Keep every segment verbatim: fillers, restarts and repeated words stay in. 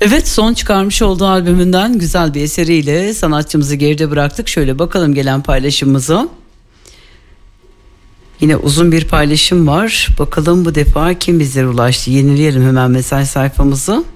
Evet, son çıkarmış olduğu albümünden güzel bir eseriyle sanatçımızı geride bıraktık. Şöyle bakalım gelen paylaşımımıza. Yine uzun bir paylaşım var. Bakalım bu defa kim bizlere ulaştı? Yenileyelim hemen mesaj sayfamızı.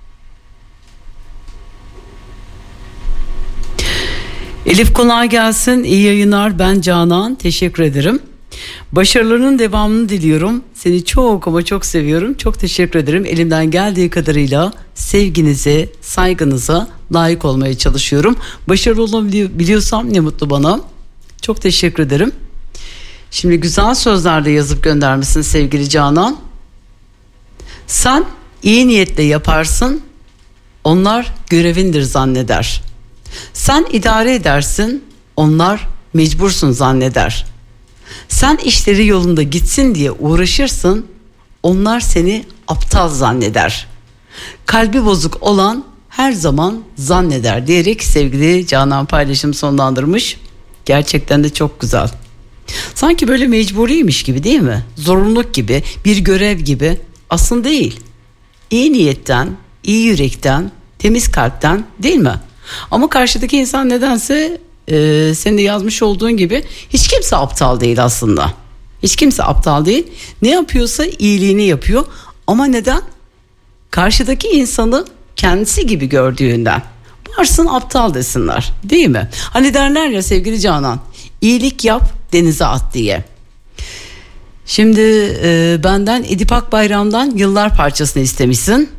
Elif, kolay gelsin. İyi yayınlar. Ben Canan. Teşekkür ederim. Başarılarının devamını diliyorum. Seni çok ama çok seviyorum. Çok teşekkür ederim. Elimden geldiği kadarıyla sevginize, saygınıza layık olmaya çalışıyorum. Başarılı olabiliyorsam ne mutlu bana. Çok teşekkür ederim. Şimdi güzel sözlerle yazıp göndermişsin sevgili Canan. Sen iyi niyetle yaparsın, onlar görevindir zanneder. Sen idare edersin, onlar mecbursun zanneder. Sen işleri yolunda gitsin diye uğraşırsın, onlar seni aptal zanneder. Kalbi bozuk olan her zaman zanneder diyerek sevgili Canan paylaşım sonlandırmış. Gerçekten de çok güzel. Sanki böyle mecburiymiş gibi, değil mi? Zorunluluk gibi, bir görev gibi. Aslında değil. İyi niyetten, iyi yürekten, temiz kalpten, değil mi? Ama karşıdaki insan nedense e, senin de yazmış olduğun gibi hiç kimse aptal değil aslında. Hiç kimse aptal değil. Ne yapıyorsa iyiliğini yapıyor. Ama neden? Karşıdaki insanı kendisi gibi gördüğünden. Varsın aptal desinler, değil mi? Hani derler ya sevgili Canan, iyilik yap denize at diye. Şimdi e, benden Edip Akbayram'dan Yıllar parçasını istemişsin.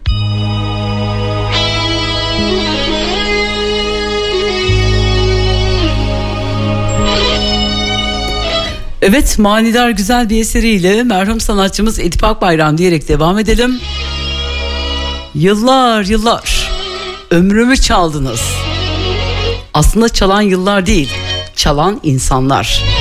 Evet, manidar güzel bir eseriyle merhum sanatçımız Edip Akbayram diyerek devam edelim. Yıllar yıllar ömrümü çaldınız. Aslında çalan yıllar değil, çalan insanlar.